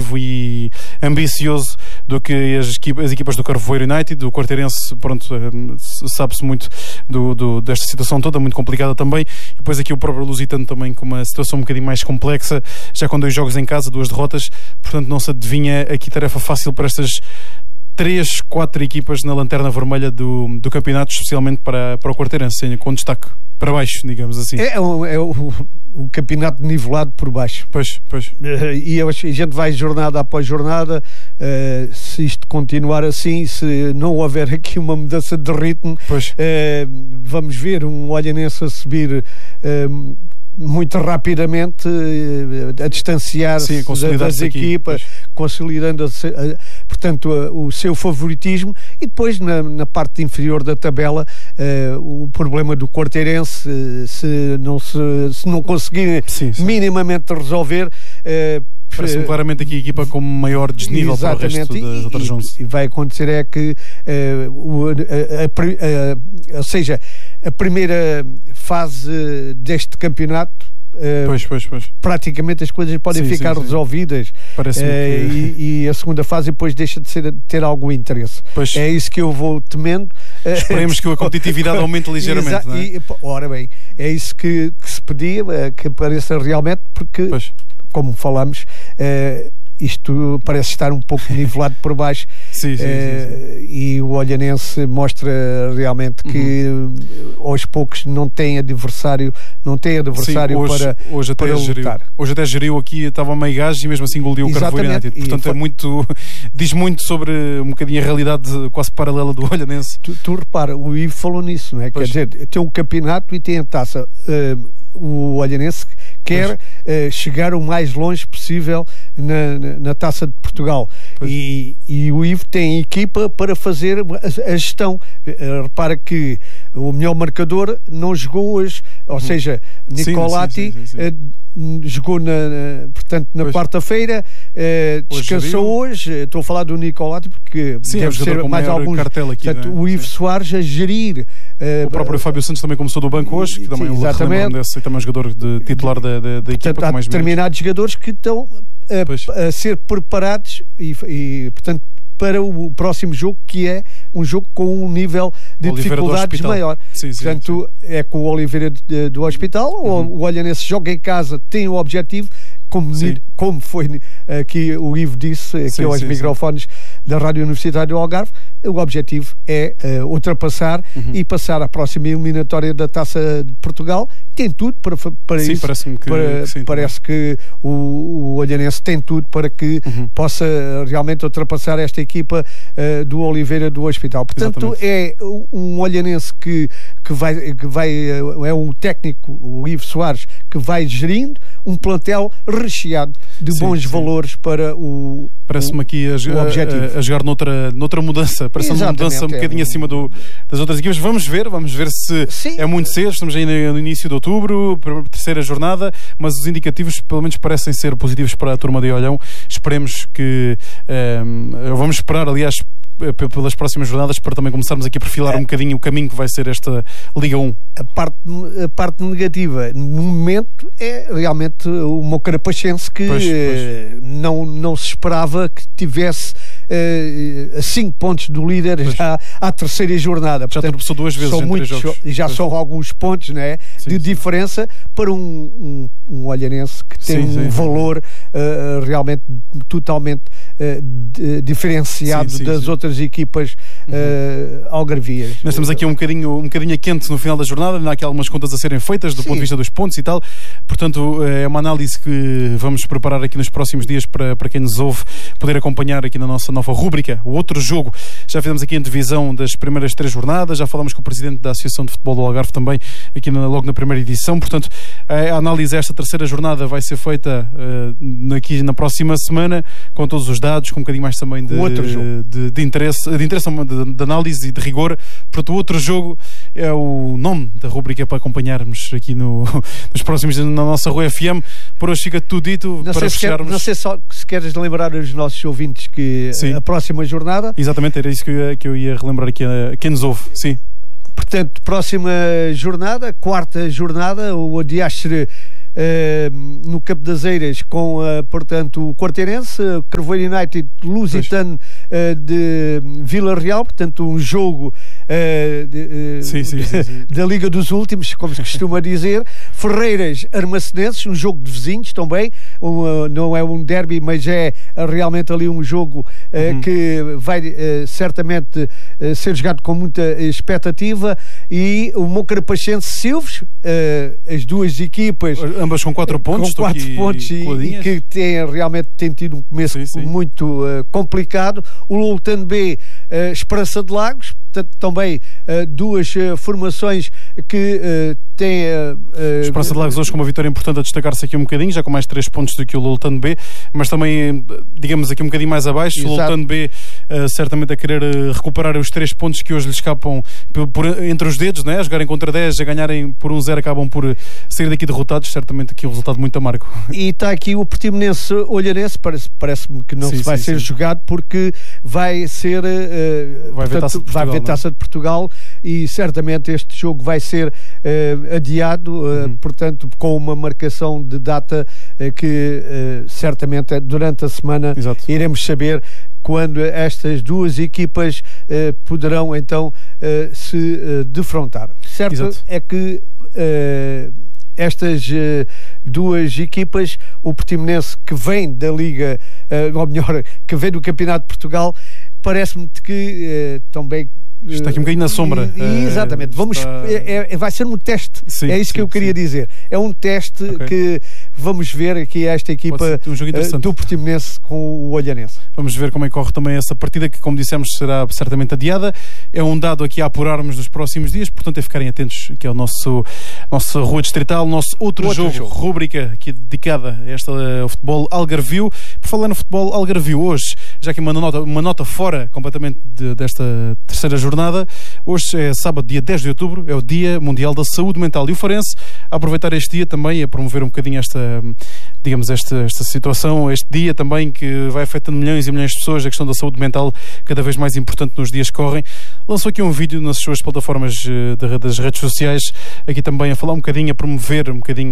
competitivo e ambicioso do que as equipas do Carvoeiro United, do Quarteirense. Pronto, sabe-se muito desta situação toda, muito complicada também, e depois aqui o próprio Lusitano também com uma situação um bocadinho mais complexa, já com 2 jogos em casa, 2 derrotas, portanto não se adivinha aqui tarefa fácil para estas 3, 4 equipas na lanterna vermelha do campeonato, especialmente para o Quarteirense, com destaque para baixo, digamos assim. É o campeonato nivelado por baixo. Pois. E a gente vai jornada após jornada. Se isto continuar assim, se não houver aqui uma mudança de ritmo, vamos ver um Olhanense a subir muito rapidamente, a distanciar-se das equipas, consolidando portanto o seu favoritismo, e depois na parte inferior da tabela o problema do Quarteirense, se não conseguir minimamente resolver, parece-me claramente aqui a equipa com maior desnível para o resto das outras 11. E vai acontecer é que ou seja, a primeira fase deste campeonato, praticamente as coisas podem ficar resolvidas, e a segunda fase depois deixa de ter algum interesse. É isso que eu vou temendo. Esperemos que a competitividade aumente ligeiramente, não é? Ora bem, é isso que se pedia, que apareça realmente, porque como falamos, isto parece estar um pouco nivelado por baixo. Sim. E o Olhanense mostra realmente que aos poucos não tem adversário hoje para lutar. Hoje até geriu aqui, estava meio gajo e mesmo assim goleou o Carvoeiro United. Portanto diz muito sobre um bocadinho a realidade quase paralela do Olhanense. Tu repara, o Ivo falou nisso, não é? Quer dizer, tem um campeonato e tem a taça. O Olhanense quer chegar o mais longe possível na Taça de Portugal, e o Ivo tem equipa para fazer a gestão. Repara que o melhor marcador não jogou hoje, ou seja, Nicolati jogou na quarta-feira, descansou hoje. Estou a falar do Nicolati porque deve ser mais alguns cartel aqui, portanto, o Ivo Soares a gerir. O próprio Fábio Santos também começou do banco hoje, que também é um jogador jogador da equipa. Há determinados jogadores que estão a ser preparados e portanto, para o próximo jogo, que é um jogo com um nível de dificuldades maior. Portanto, é com o Oliveira do Hospital. O Olhanense joga em casa, tem o objetivo, como foi aqui o Ivo disse aqui aos microfones da Rádio Universitária do Algarve. O objetivo é ultrapassar e passar à próxima eliminatória da Taça de Portugal. Tem tudo para isso. Parece que o Olhanense tem tudo para que possa realmente ultrapassar esta equipa do Oliveira do Hospital. Portanto, é um Olhanense que vai é um técnico, o Ivo Soares, que vai gerindo um plantel recheado de bons valores para o parece-me aqui a jogar noutra mudança. Parece uma mudança um bocadinho acima das outras equipas. Vamos ver se é muito cedo. Estamos ainda no início de outubro, terceira jornada, mas os indicativos pelo menos parecem ser positivos para a turma de Olhão. Esperemos que vamos esperar, aliás, pelas próximas jornadas, para também começarmos aqui a perfilar um bocadinho o caminho que vai ser esta Liga 1. A parte negativa no momento é realmente o Mocarapachense, que não se esperava que tivesse a 5 pontos do líder já à terceira jornada. Já tropeçou 2 vezes em 3 jogos. Já são alguns pontos, né, de diferença para um Olhanense que tem um valor realmente totalmente diferenciado das outras equipas algarvias. Nós estamos aqui um bocadinho a quente no final da jornada, ainda há aqui algumas contas a serem feitas do ponto de vista dos pontos e tal, portanto é uma análise que vamos preparar aqui nos próximos dias para quem nos ouve poder acompanhar aqui na nossa nova rúbrica, o outro jogo. Já fizemos aqui a divisão das primeiras 3 jornadas, já falamos com o presidente da Associação de Futebol do Algarve também, aqui logo na primeira edição, portanto a análise desta terceira jornada vai ser feita aqui na próxima semana, com todos os dados, com um bocadinho mais também de interesse, de análise e de rigor. Portanto, o outro jogo é o nome da rúbrica para acompanharmos aqui nos próximos dias na nossa Rua FM. Por hoje fica tudo dito. Não sei só se queres lembrar os nossos ouvintes que a próxima jornada... Exatamente, era isso que eu ia relembrar aqui a quem nos ouve. Sim. Portanto, próxima jornada, quarta jornada, o Adiastre no Campo das Eiras com, portanto, o Quarteirense, Carvoeiro United, Lusitano de Vila Real, portanto um jogo da Liga dos Últimos, como se costuma dizer. Ferreiras Armacenenses, um jogo de vizinhos também, não é um derby, mas é realmente ali um jogo que vai certamente ser jogado com muita expectativa. E o Moncarapachense Silves, as duas equipas ambas com 4 pontos, com 4 pontos e que realmente tem tido um começo muito complicado. O Loltano B, Esperança de Lagos, também duas formações que têm Esperança de Lagos hoje com uma vitória importante a destacar-se aqui um bocadinho, já com mais 3 pontos do que o Loltano B, mas também, digamos, aqui um bocadinho mais abaixo. Exato. O Loltano B certamente a querer recuperar os 3 pontos que hoje lhe escapam entre os dedos, né? A jogarem contra 10, a ganharem por 1-0, acabam por sair daqui derrotados. Certamente aqui um resultado muito amargo. E está aqui o Portimonense Olhanense, parece-me que não vai ser jogado, porque vai ser vai haver Taça de Portugal, e certamente este jogo vai ser adiado, portanto, com uma marcação de data que certamente durante a semana iremos saber quando estas duas equipas poderão então se defrontar. Certo? É que estas duas equipas, o Portimonense, que vem da Liga, ou melhor, que vem do Campeonato de Portugal, parece-me que também está aqui um bocadinho na sombra. Exatamente. Vai ser um teste. É isso que eu queria dizer. É um teste que vamos ver aqui esta equipa do Portimonense com o Olhanense. Vamos ver como é que corre também essa partida, que, como dissemos, será certamente adiada. É um dado aqui a apurarmos nos próximos dias, portanto é ficarem atentos aqui ao nosso Rua Distrital, nosso outro jogo, rúbrica aqui dedicada a esta ao futebol algarvio. Por falar no futebol algarvio, hoje, já que uma nota fora completamente desta terceira jornada, hoje é sábado, dia 10 de outubro, é o Dia Mundial da Saúde Mental, e o Farense, a aproveitar este dia também, a promover um bocadinho esta situação, este dia também que vai afetando milhões e milhões de pessoas, a questão da saúde mental cada vez mais importante nos dias que correm. Lançou aqui um vídeo nas suas plataformas das redes sociais, aqui também a falar um bocadinho, a promover um bocadinho,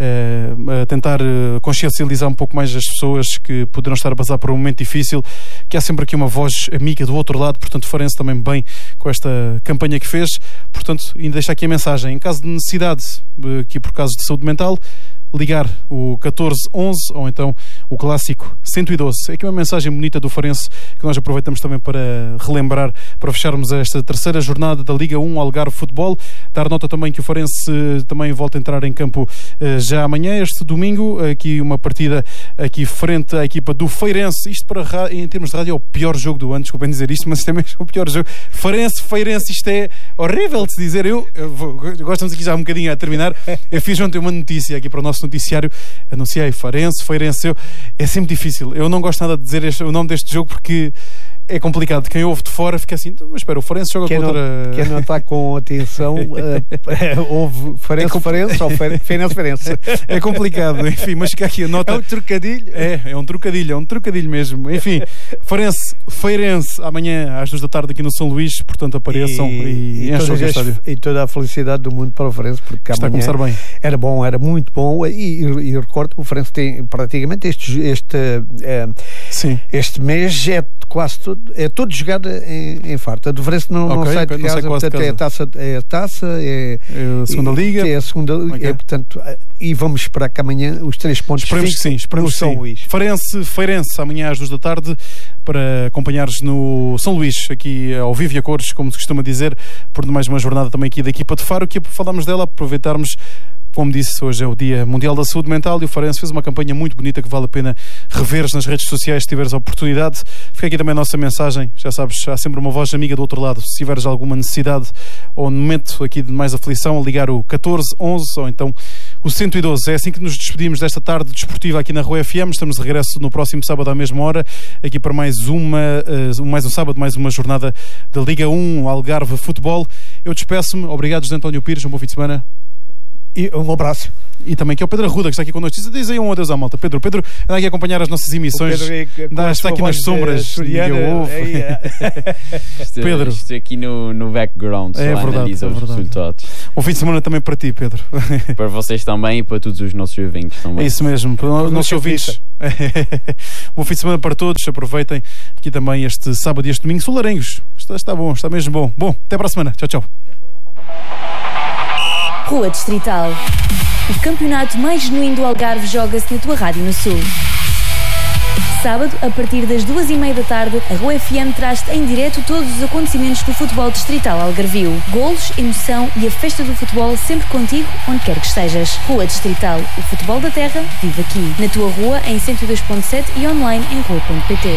a tentar consciencializar um pouco mais as pessoas que poderão estar a passar por um momento difícil, que há sempre aqui uma voz amiga do outro lado. Portanto, Farense também bem com esta campanha que fez. Portanto, ainda deixa aqui a mensagem: em caso de necessidade, aqui por caso de saúde mental, ligar o 1411 ou então o clássico 112. É aqui uma mensagem bonita do Farense que nós aproveitamos também para relembrar, para fecharmos esta terceira jornada da Liga 1 Algarve Futebol. Dar nota também que o Farense também volta a entrar em campo já amanhã, este domingo, aqui uma partida aqui frente à equipa do Feirense. Isto em termos de rádio é o pior jogo do ano, desculpem dizer isto, mas isto é mesmo o pior jogo. Feirense, isto é horrível de se dizer. Gostamos aqui já um bocadinho a terminar. Eu fiz ontem uma notícia aqui para o nosso noticiário, anunciei Feirense. É sempre difícil. Eu não gosto nada de dizer o nome deste jogo, porque é complicado. Quem ouve de fora fica assim, mas espera, o Farense joga contra... Quem não está com atenção ouve Farense ou Feirense. É complicado, enfim, mas fica aqui a nota. É um trocadilho. É um trocadilho mesmo. Enfim, Feirense, amanhã às 2 da tarde aqui no São Luís, portanto apareçam e encham o estádio. E toda a felicidade do mundo para o Farense, porque está a começar bem. Era muito bom, e recordo que o Farense tem praticamente este mês quase todo jogado em farta. A diferença não sai de casa, portanto é a taça, é a segunda liga. É a segunda liga, portanto, e vamos esperar que amanhã os 3 pontos esperemos no São Luís. Feirense, amanhã às 2 da tarde, para acompanhares no São Luís, aqui ao vivo e a cores, como se costuma dizer, por mais uma jornada também aqui da equipa de Faro, que falámos dela, aproveitarmos. Como disse, hoje é o Dia Mundial da Saúde Mental e o Farense fez uma campanha muito bonita que vale a pena reveres nas redes sociais se tiveres a oportunidade. Fica aqui também a nossa mensagem. Já sabes, há sempre uma voz amiga do outro lado. Se tiveres alguma necessidade ou no momento aqui de mais aflição, ligar o 1411 ou então o 112. É assim que nos despedimos desta tarde desportiva aqui na Rua FM. Estamos de regresso no próximo sábado à mesma hora, aqui para mais um sábado, mais uma jornada da Liga 1 Algarve Futebol. Eu despeço-me. Obrigado, José António Pires. Um bom fim de semana. E um abraço. E também que é o Pedro Arruda, que está aqui connosco. Diz aí um adeus à malta. Pedro anda aqui a acompanhar as nossas emissões. Está aqui nas sombras. Pedro. Estou aqui no background. É verdade. Os resultados. Um fim de semana também para ti, Pedro. Para vocês também e para todos os nossos ouvintes também. É isso mesmo. Para os nossos ouvintes. Bom fim de semana para todos. Aproveitem aqui também este sábado e este domingo. Solarengos. Está bom, está mesmo bom. Bom, até para a semana. Tchau, tchau. Rua Distrital. O campeonato mais genuíno do Algarve joga-se na tua Rádio no Sul. Sábado, a partir das 2h30 da tarde, a Rua FM traz-te em direto todos os acontecimentos do futebol distrital algarvio. Golos, emoção e a festa do futebol sempre contigo, onde quer que estejas. Rua Distrital. O futebol da terra vive aqui. Na tua rua, em 102.7 e online em rua.pt.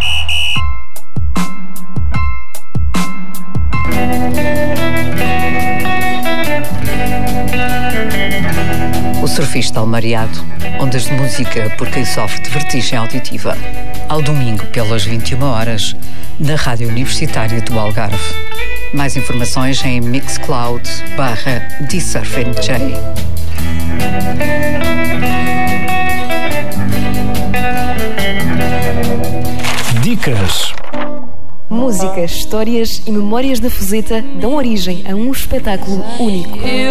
O Surfista Almariado, ondas de música por quem sofre de vertigem auditiva. Ao domingo, pelas 21h, na Rádio Universitária do Algarve. Mais informações em mixcloud/thesurfnj. Dicas. Músicas, histórias e memórias da Fuseta dão origem a um espetáculo único.